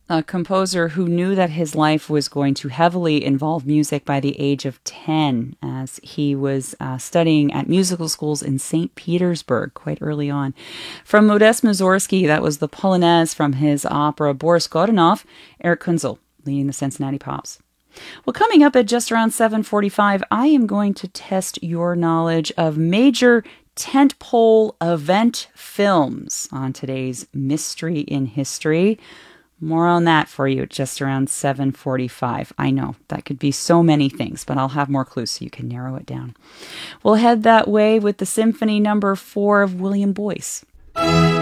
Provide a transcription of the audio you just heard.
a composer who knew that his life was going to heavily involve music by the age of 10, as he was studying at musical schools in St. Petersburg quite early on. From Modest Mussorgsky, that was the Polonaise from his opera Boris Godunov, Eric Kunzel, leading the Cincinnati Pops. Well, coming up at just around 7:45, I am going to test your knowledge of major tentpole event films on today's Mystery in History. More on that for you at just around 7:45. I know that could be so many things, but I'll have more clues so you can narrow it down. We'll head that way with the Symphony Number 4 of William Boyce.